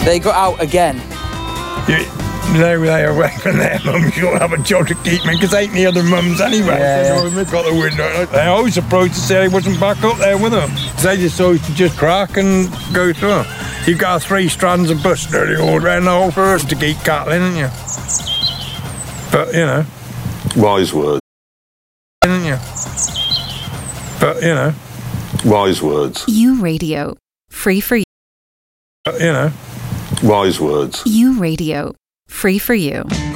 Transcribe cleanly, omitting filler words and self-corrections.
They got out again. They away from their mums. You don't have a job to keep me because ain't the other mums anyway. Yeah. So they've got the window. They always surprised to say he wasn't back up there with them. They just always to just crack and go through. You've got 3 strands of bus nearly all around the whole forest to keep cattling, haven't you? But, you know. Wise words. Haven't you? But, you know. Wise words. U Radio. Free for you. But, you know. Wise words. U Radio. Free for you.